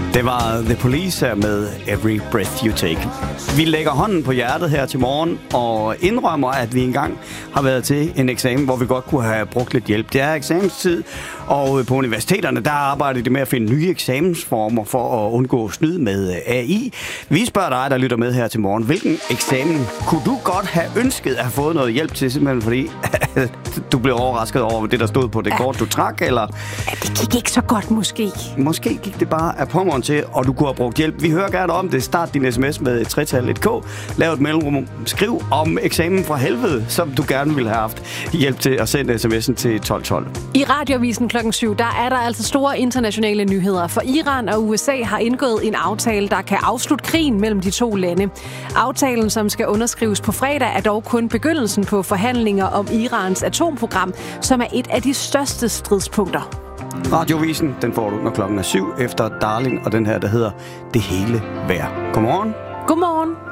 Det var The Police her med Every Breath You Take. Vi lægger hånden på hjertet her til morgen og indrømmer, at vi engang har været til en eksamen, hvor vi godt kunne have brugt lidt hjælp. Det er eksamenstid, og på universiteterne, der arbejder de med at finde nye eksamensformer for at undgå snyd med AI. Vi spørger dig, der lytter med her til morgen. Hvilken eksamen kunne du godt have ønsket at have fået noget hjælp til, simpelthen fordi du blev overrasket over det, der stod på det kort, du trak, eller? Ja, det gik ikke så godt, måske. Måske gik det bare af påmorgen til, og du kunne have brugt hjælp. Vi hører gerne om det. Start din sms med et 3-tal, et K. Lav et mellemrum. Skriv om eksamen fra helvede, som du gerne ville have haft hjælp til at sende sms'en til 1212. I Radioavisen klokken 7, der er der altså store internationale nyheder. For Iran og USA har indgået en aftale, der kan afslutte krigen mellem de to lande. Aftalen, som skal underskrives på fredag, er dog kun begyndelsen på forhandlinger om Irans atomprogram, som er et af de største stridspunkter. Radioavisen, den får du, når klokken er 7 efter Darling, og den her, der hedder Det hele værd. Godmorgen. Godmorgen.